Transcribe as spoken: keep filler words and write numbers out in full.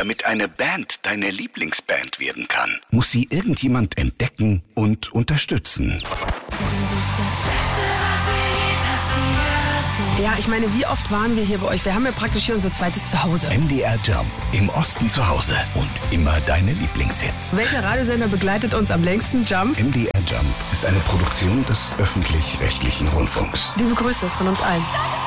Damit eine Band deine Lieblingsband werden kann, muss sie irgendjemand entdecken und unterstützen. Ja, ich meine, wie oft waren wir hier bei euch? Wir haben ja praktisch hier unser zweites Zuhause. M D R Jump, im Osten zu Hause und immer deine Lieblingshits. Welcher Radiosender begleitet uns am längsten? Jump? M D R Jump ist eine Produktion des öffentlich-rechtlichen Rundfunks. Liebe Grüße von uns allen.